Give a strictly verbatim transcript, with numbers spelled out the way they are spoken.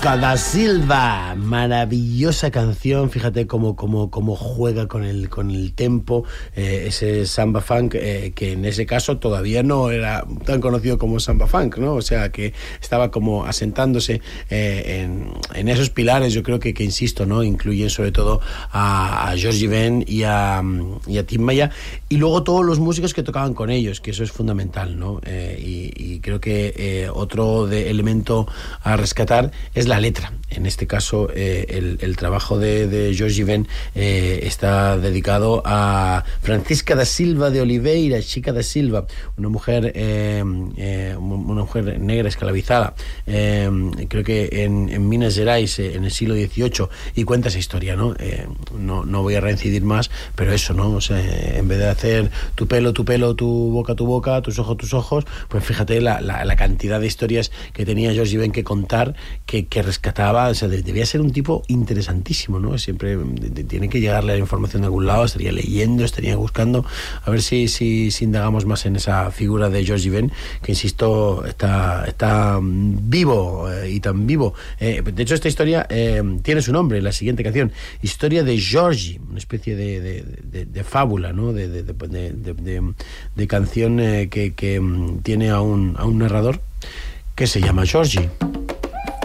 Da Silva, maravillosa canción, fíjate cómo, cómo, cómo juega con el, con el tempo, eh, ese samba funk, eh, que en ese caso todavía no era tan conocido como samba funk, ¿no? O sea, que estaba como asentándose eh, en, en esos pilares, yo creo que, que insisto, ¿no? Incluyen sobre todo a, a Georgie Ben y a, y a Tim Maya, y luego todos los músicos que tocaban con ellos, que eso es fundamental, ¿no? Eh, y, y creo que eh, otro de elemento a rescatar es la letra. En este caso, eh, el, el trabajo de, de Georgie Ben eh, está dedicado a Francisca da Silva de Oliveira, Chica da Silva, una mujer eh, eh, una mujer negra esclavizada, eh, creo que en, en Minas Gerais, eh, en el siglo dieciocho, y cuenta esa historia, ¿no? Eh, no, no voy a reincidir más, pero eso, ¿no? O sea, en vez de hacer tu pelo, tu pelo, tu boca, tu boca, tus ojos, tus ojos, pues fíjate la, la, la cantidad de historias que tenía Georgie Ben que contar, que, que rescataba. O sea, debía ser un tipo interesantísimo, ¿no? Siempre de, de, tiene que llegarle la información de algún lado, estaría leyendo, estaría buscando, a ver si, si, si indagamos más en esa figura de Georgie Ben, que insisto, está, está vivo eh, y tan vivo. Eh, de hecho, esta historia eh, tiene su nombre, la siguiente canción, Historia de Georgie, una especie de, de, de, de fábula, ¿no? De, de, de, de, de, de canción eh, que, que tiene a un, a un narrador que se llama Georgie.